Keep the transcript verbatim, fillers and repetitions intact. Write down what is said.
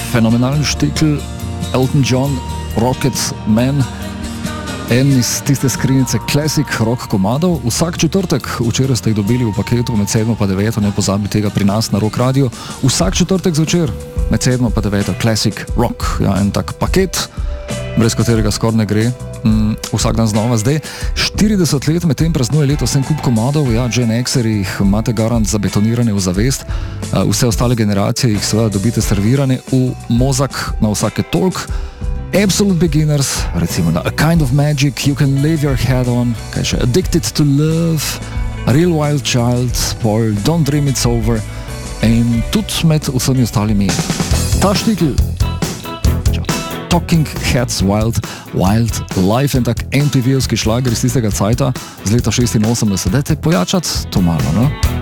fenomenalen štikl, Elton John, Rocket Man, en iz tiste skrinjice Classic rock komadov. Vsak četrtek, včeraj ste jih dobili v paketu med sedmo pa deveto, ne pozabi tega pri nas na Rock Radio. Vsak četrtek zvečer med sedmo pa deveto Classic rock, ja, en tak paket, brez katerega skoraj ne gre. Mm, vsak dan znova. Zdaj, štirideset let med tem praznuje letos en kup komadov, ja, Gen Xeri jih imate garant zabetonirane v zavest, vse ostale generacije jih seveda dobite servirane v mozak na vsake tolk. Absolute Beginners, recimo na A Kind of Magic, You Can Lay Your Head On, kaj še, Addicted to Love, Real Wild Child, Paul, Don't Dream It's Over in tudi med vsemi ostalimi ta štikl, Talking Heads Wild, Wild Life, en tak M T V-ovski šlager iz tistega cajta z leta šestinosemdeset. Dajte pojačati to malo, no?